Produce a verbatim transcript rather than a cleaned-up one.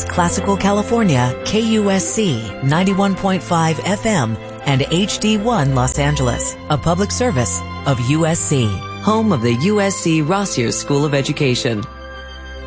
is Classical California, K U S C ninety-one point five F M and H D one Los Angeles, a public service of U S C, home of the U S C Rossier School of Education.